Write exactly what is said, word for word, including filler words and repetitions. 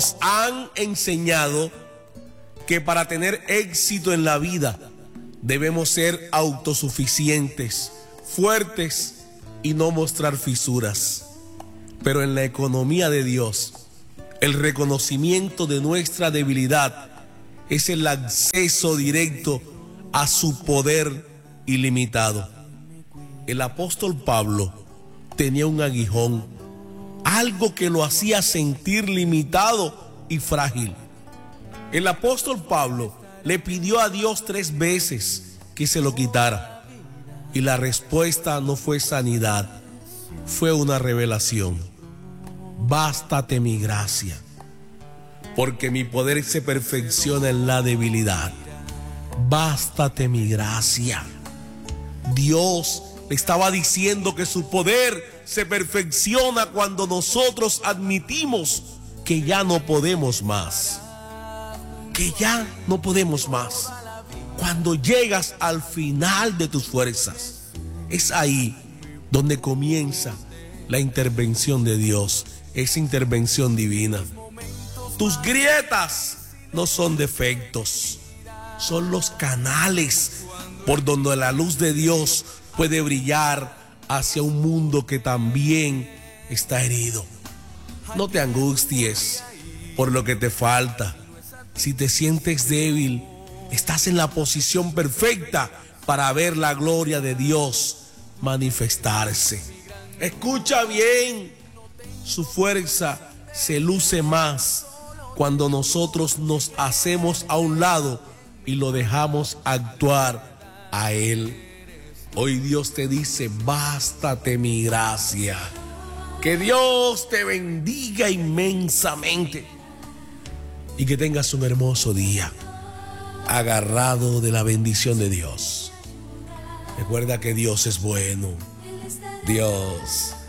Han enseñado que para tener éxito en la vida debemos ser autosuficientes, fuertes y no mostrar fisuras. Pero en la economía de Dios, el reconocimiento de nuestra debilidad es el acceso directo a su poder ilimitado. El apóstol Pablo tenía un aguijón, algo que lo hacía sentir limitado y frágil. El apóstol Pablo le pidió a Dios tres veces que se lo quitara, y la respuesta no fue sanidad, fue una revelación. Bástate mi gracia, porque mi poder se perfecciona en la debilidad. Bástate mi gracia. Dios le estaba diciendo que su poder se perfecciona cuando nosotros admitimos que ya no podemos más. Que ya no podemos más. Cuando llegas al final de tus fuerzas, es ahí donde comienza la intervención de Dios, esa intervención divina. Tus grietas no son defectos, son los canales por donde la luz de Dios puede brillar hacia un mundo que también está herido. No te angusties por lo que te falta. Si te sientes débil, estás en la posición perfecta para ver la gloria de Dios manifestarse. Escucha bien, su fuerza se luce más cuando nosotros nos hacemos a un lado y lo dejamos actuar a Él. Hoy Dios te dice: bástate mi gracia. Que Dios te bendiga inmensamente y que tengas un hermoso día agarrado de la bendición de Dios. Recuerda que Dios es bueno. Dios